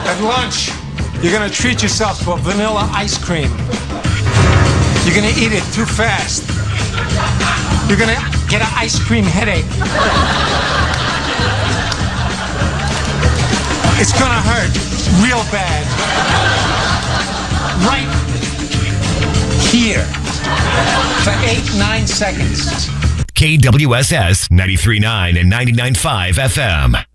At lunch, you're gonna treat yourself to a vanilla ice cream. You're gonna eat it too fast. You're gonna get an ice cream headache. It's gonna hurt real bad. Right here for 8-9 seconds. KWSS 93.9 and 99.5 FM.